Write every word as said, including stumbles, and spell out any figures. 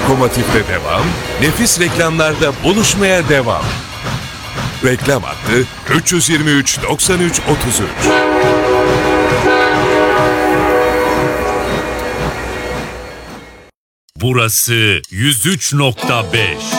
lokomotifte devam, nefis reklamlarda buluşmaya devam. Reklam hattı üç yüz yirmi üç doksan üç otuz üç. Burası yüz üç nokta beş.